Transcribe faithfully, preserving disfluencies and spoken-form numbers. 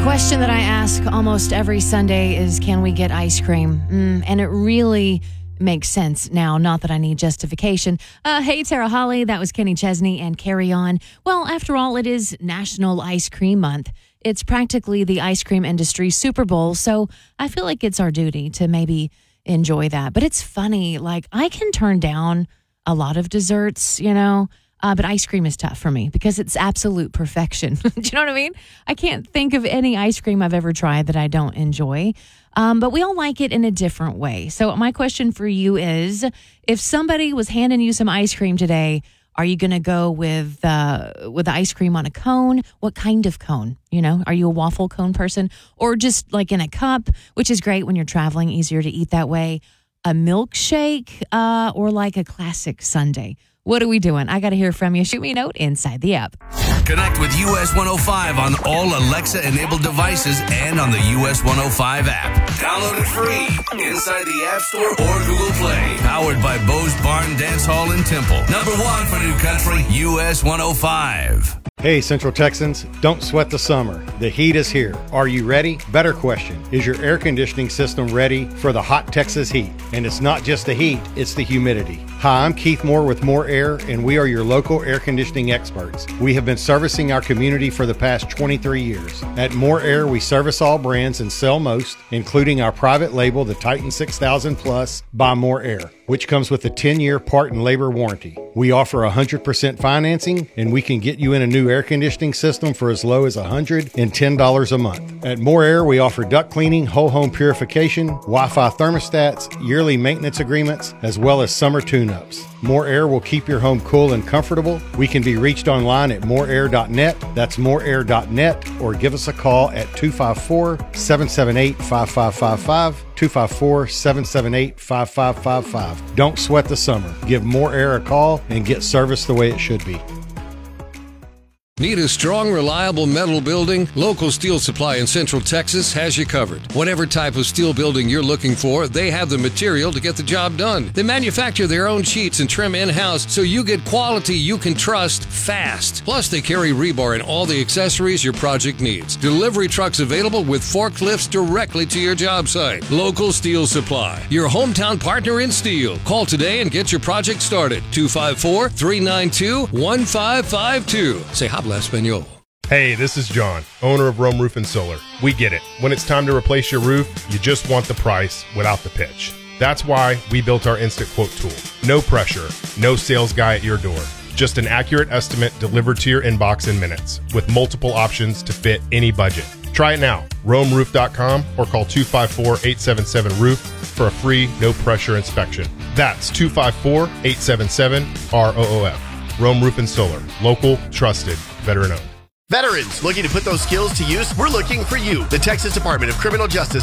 question that I ask almost every Sunday is, can we get ice cream? Mm, and it really makes sense now, not that I need justification. Uh, hey, Tara Holly, that was Kenny Chesney and Carry On. Well, after all, it is National Ice Cream Month. It's practically the ice cream industry Super Bowl, so I feel like it's our duty to maybe enjoy that. But it's funny, like I can turn down a lot of desserts, you know, Uh, but ice cream is tough for me because it's absolute perfection. Do you know what I mean? I can't think of any ice cream I've ever tried that I don't enjoy. Um, but we all like it in a different way. So my question for you is, if somebody was handing you some ice cream today, are you going to go with uh, with the ice cream on a cone? What kind of cone? You know, are you a waffle cone person? Or just like in a cup, which is great when you're traveling, easier to eat that way. A milkshake uh, or like a classic sundae? What are we doing? I got to hear from you. Shoot me a note inside the app. Connect with U S one oh five on all Alexa-enabled devices and on the U S one oh five app. Download it free inside the App Store or Google Play. Powered by Bo's Barn Dance Hall in Temple. Number one for New Country, U S one oh five. Hey, Central Texans, don't sweat the summer. The heat is here. Are you ready? Better question. Is your air conditioning system ready for the hot Texas heat? And it's not just the heat, it's the humidity. Hi, I'm Keith Moore with More Air, and we are your local air conditioning experts. We have been servicing our community for the past twenty-three years. At More Air, we service all brands and sell most, including our private label, the Titan six thousand Plus by More Air, which comes with a ten-year part and labor warranty. We offer one hundred percent financing, and we can get you in a new air conditioning system for as low as one hundred ten dollars a month. At More Air, we offer duct cleaning, whole home purification, Wi-Fi thermostats, yearly maintenance agreements, as well as summer tune-ups. More Air will keep your home cool and comfortable. We can be reached online at more air dot net. That's more air dot net, or give us a call at two five four, seven seven eight, five five five five, two five four, seven seven eight, five five five five. Don't sweat the summer. Give More Air a call and get service the way it should be. Need a strong, reliable metal building? Local Steel Supply in Central Texas has you covered. Whatever type of steel building you're looking for, they have the material to get the job done. They manufacture their own sheets and trim in-house, so you get quality you can trust fast. Plus, they carry rebar and all the accessories your project needs. Delivery trucks available with forklifts directly to your job site. Local Steel Supply, your hometown partner in steel. Call today and get your project started. two five four, three nine two, one five five two. Say habla español. Hey, this is John, owner of Rome Roof and Solar. We get it. When it's time to replace your roof, you just want the price without the pitch. That's why we built our Instant Quote tool. No pressure, no sales guy at your door. Just an accurate estimate delivered to your inbox in minutes with multiple options to fit any budget. Try it now, rome roof dot com, or call two five four, eight seven seven, roof for a free, no-pressure inspection. That's two five four, eight seven seven, R O O F. Rome Roof and Solar. Local, trusted, veteran-owned. Veterans looking to put those skills to use? We're looking for you. The Texas Department of Criminal Justice